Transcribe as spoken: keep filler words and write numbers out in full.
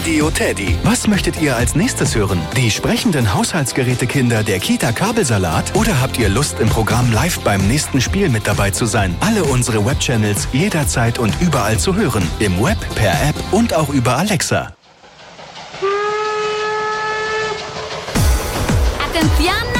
Radio Teddy. Was möchtet ihr als nächstes hören? Die sprechenden Haushaltsgerätekinder der Kita Kabelsalat? Oder habt ihr Lust, im Programm live beim nächsten Spiel mit dabei zu sein? Alle unsere Webchannels jederzeit und überall zu hören. Im Web, per App und auch über Alexa. Atención!